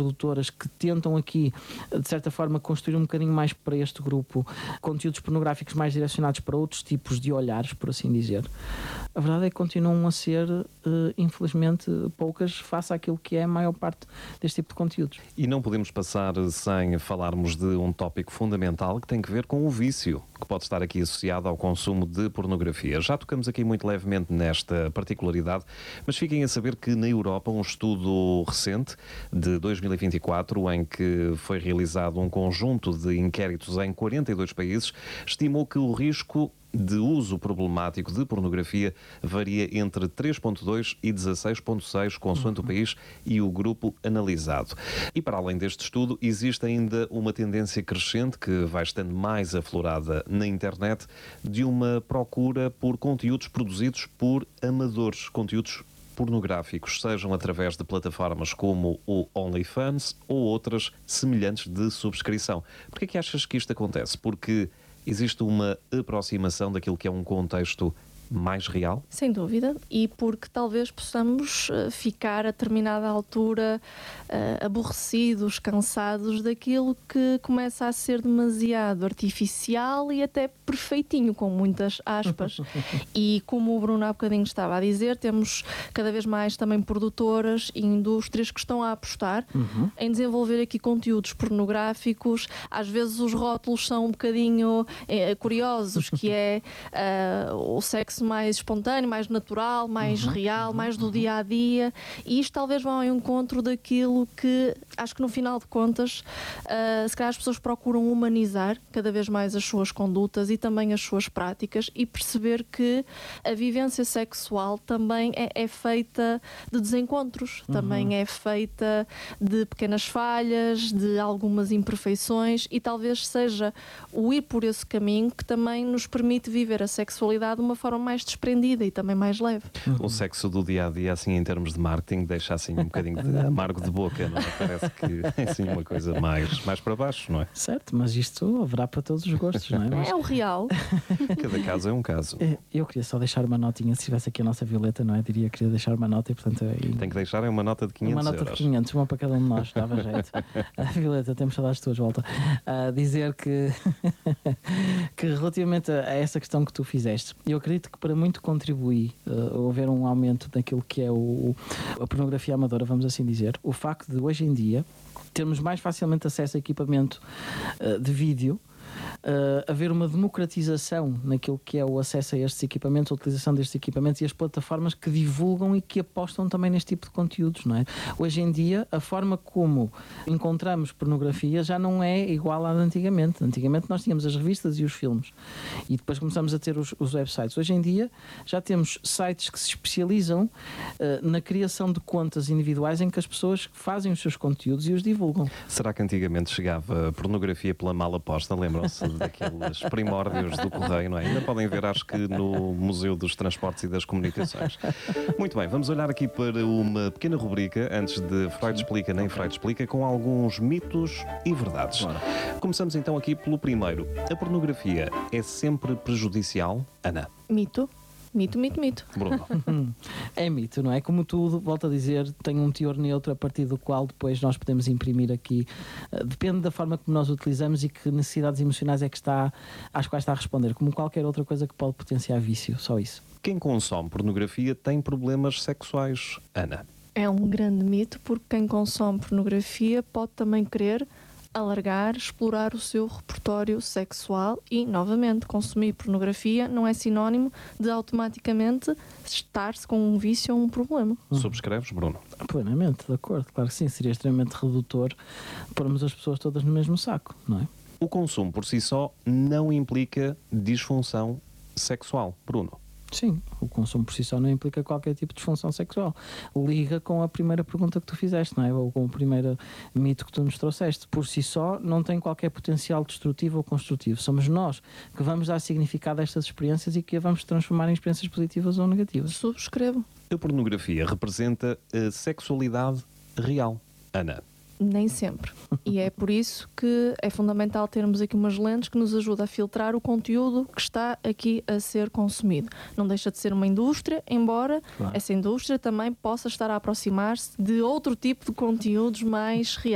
produtoras que tentam aqui, de certa forma, construir um bocadinho mais para este grupo conteúdos pornográficos mais direcionados para outros tipos de olhares, por assim dizer. A verdade é que continuam a ser, infelizmente, poucas face àquilo que é a maior parte deste tipo de conteúdos. E não podemos passar sem falarmos de um tópico fundamental que tem que ver com o vício, que pode estar aqui associado ao consumo de pornografia. Já tocamos aqui muito levemente nesta particularidade, mas fiquem a saber que na Europa um estudo recente de 2024, em que foi realizado um conjunto de inquéritos em 42 países, estimou que o risco de uso problemático de pornografia varia entre 3.2 e 16.6, consoante o país e o grupo analisado. E para além deste estudo, existe ainda uma tendência crescente, que vai estando mais aflorada na internet, de uma procura por conteúdos produzidos por amadores, conteúdos pornográficos, sejam através de plataformas como o OnlyFans ou outras semelhantes de subscrição. Por que é que achas que isto acontece? Porque existe uma aproximação daquilo que é um contexto mais real? Sem dúvida, e porque talvez possamos ficar a determinada altura aborrecidos, cansados daquilo que começa a ser demasiado artificial e até perfeitinho, com muitas aspas. E como o Bruno há bocadinho estava a dizer, temos cada vez mais também produtoras e indústrias que estão a apostar em desenvolver aqui conteúdos pornográficos. Às vezes os rótulos são um bocadinho curiosos, que é o sexo mais espontâneo, mais natural, mais real, mais do dia a dia, e isto talvez vá ao encontro daquilo que acho que no final de contas se calhar as pessoas procuram humanizar cada vez mais as suas condutas e também as suas práticas, e perceber que a vivência sexual também é feita de desencontros, também é feita de pequenas falhas, de algumas imperfeições, e talvez seja o ir por esse caminho que também nos permite viver a sexualidade de uma forma mais desprendida e também mais leve. O sexo do dia-a-dia, assim, em termos de marketing, deixa assim um bocadinho de amargo de boca, não é? Parece que é assim uma coisa mais para baixo, não é? Certo, mas isto haverá para todos os gostos, não é? Mas É o real. Cada caso é um caso. eu queria só deixar uma notinha, se tivesse aqui a nossa Violeta, não é? Diria que queria deixar uma nota e, portanto... Tem que deixar uma nota de 500 Uma nota euros. de 500, uma para cada um de nós, dava jeito. Violeta, temos saudades tuas, volta. A dizer que, que relativamente a essa questão que tu fizeste, eu acredito que para muito contribuir a haver um aumento daquilo que é a pornografia amadora, vamos assim dizer, o facto de hoje em dia termos mais facilmente acesso a equipamento de vídeo, haver uma democratização naquilo que é o acesso a estes equipamentos, a utilização destes equipamentos e as plataformas que divulgam e que apostam também neste tipo de conteúdos, não é? Hoje em dia, a forma como encontramos pornografia já não é igual à de antigamente. Antigamente nós tínhamos as revistas e os filmes e depois começamos a ter os websites. Hoje em dia já temos sites que se especializam na criação de contas individuais em que as pessoas fazem os seus conteúdos e os divulgam. Será que antigamente chegava pornografia pela mala posta? Lembram-se daqueles primórdios do correio, não é? Ainda podem ver, acho que no Museu dos Transportes e das Comunicações. Muito bem, vamos olhar aqui para uma pequena rubrica, antes de Freud Explica, nem Freud Explica, com alguns mitos e verdades. Bora. Começamos então aqui pelo primeiro. A pornografia é sempre prejudicial? Ana. Mito. Mito, mito, mito. Bruno. É mito, não é? Como tudo, volto a dizer, tem um teor neutro a partir do qual depois nós podemos imprimir aqui. Depende da forma como nós utilizamos e que necessidades emocionais é que às quais está a responder, como qualquer outra coisa que pode potenciar vício, só isso. Quem consome pornografia tem problemas sexuais? Ana. É um grande mito, porque quem consome pornografia pode também querer alargar, explorar o seu repertório sexual e, novamente, consumir pornografia não é sinónimo de automaticamente estar-se com um vício ou um problema. Subscreves, Bruno? Plenamente, de acordo, claro que sim, seria extremamente redutor pormos as pessoas todas no mesmo saco, não é? O consumo por si só não implica disfunção sexual, Bruno. Sim, o consumo por si só não implica qualquer tipo de disfunção sexual. Liga com a primeira pergunta que tu fizeste, não é? Ou com o primeiro mito que tu nos trouxeste. Por si só não tem qualquer potencial destrutivo ou construtivo. Somos nós que vamos dar significado a estas experiências e que a vamos transformar em experiências positivas ou negativas. Subscrevo. A pornografia representa a sexualidade real. Ana. Nem sempre. E é por isso que é fundamental termos aqui umas lentes que nos ajudam a filtrar o conteúdo que está aqui a ser consumido. Não deixa de ser uma indústria, embora essa indústria também possa estar a aproximar-se de outro tipo de conteúdos mais reais.